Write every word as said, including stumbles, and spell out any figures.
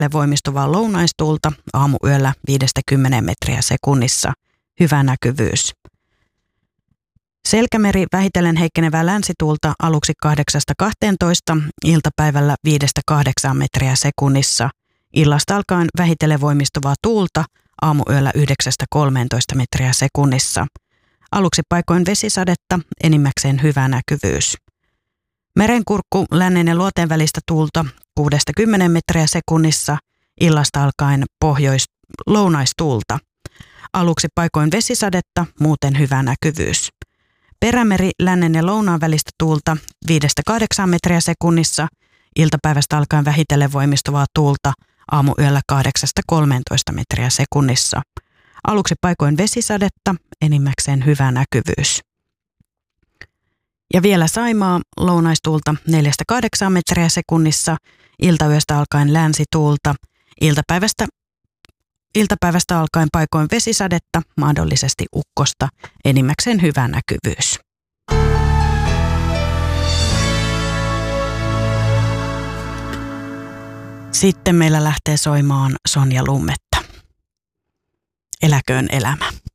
vähitellen voimistuvaa lounaistuulta aamuyöllä viidestä kymmeneen metriä sekunnissa. Hyvä näkyvyys. Selkämeri vähitellen heikkenevää länsituulta aluksi kahdeksasta kahteentoista, iltapäivällä viidestä kahdeksaan metriä sekunnissa. Illasta alkaen vähitellen voimistuvaa tuulta aamuyöllä yhdeksästä kolmeentoista metriä sekunnissa. Aluksi paikoin vesisadetta, enimmäkseen hyvä näkyvyys. Merenkurkku lännen ja luoteen välistä tuulta kuudesta kymmeneen metriä sekunnissa, illasta alkaen pohjois-lounaistuulta. Aluksi paikoin vesisadetta, muuten hyvä näkyvyys. Perämeri lännen ja lounaan välistä tuulta viidestä kahdeksaan metriä sekunnissa, iltapäivästä alkaen vähitellen voimistuvaa tuulta aamuyöllä kahdeksasta kolmeentoista metriä sekunnissa. Aluksi paikoin vesisadetta, enimmäkseen hyvä näkyvyys. Ja vielä Saimaa, lounaistuulta neljästä kahdeksaan metriä sekunnissa, iltayöstä alkaen länsituulta, iltapäivästä, iltapäivästä alkaen paikoin vesisadetta, mahdollisesti ukkosta, enimmäkseen hyvä näkyvyys. Sitten meillä lähtee soimaan Sonja Lummetta. Eläköön elämä.